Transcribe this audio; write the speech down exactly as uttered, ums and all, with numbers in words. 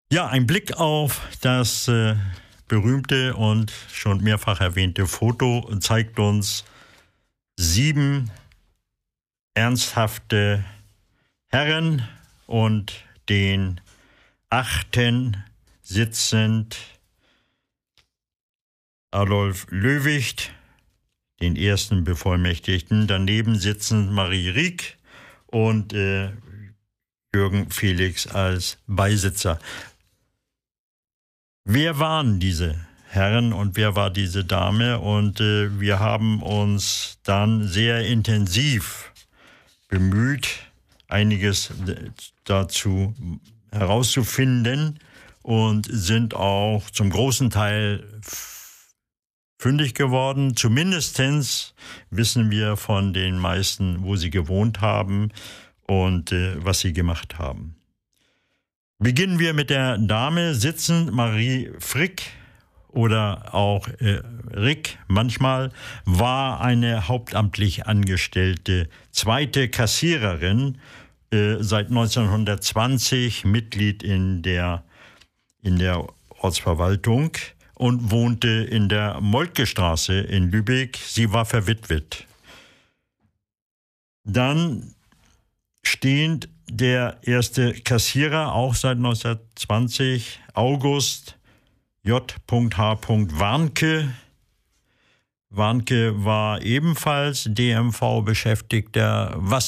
Ja, ein Blick auf das äh, berühmte und schon mehrfach erwähnte Foto zeigt uns sieben ernsthafte Herren und den achten sitzend Adolf Löwicht, den ersten Bevollmächtigten. Daneben sitzen Marie Rieck und äh, Jürgen Felix als Beisitzer. Wer waren diese Herren und wer war diese Dame? Und äh, wir haben uns dann sehr intensiv bemüht, einiges dazu herauszufinden und sind auch zum großen Teil fündig geworden. Zumindestens wissen wir von den meisten, wo sie gewohnt haben und äh, was sie gemacht haben. Beginnen wir mit der Dame sitzend, Marie Frick oder auch äh, Rick manchmal, war eine hauptamtlich angestellte zweite Kassiererin, äh, seit neunzehnhundertzwanzig Mitglied in der, in der Ortsverwaltung und wohnte in der Moltke-Straße in Lübeck. Sie war verwitwet. Dann stehend der erste Kassierer, auch seit neunzehnhundertzwanzig, August J H Warnke. Warnke war ebenfalls D M V-Beschäftigter. Was